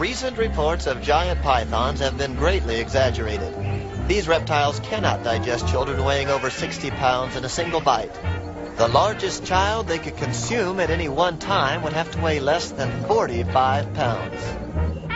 recent reports of giant pythons have been greatly exaggerated. These reptiles cannot digest children weighing over 60 pounds in a single bite. The largest child they could consume at any one time would have to weigh less than 45 pounds.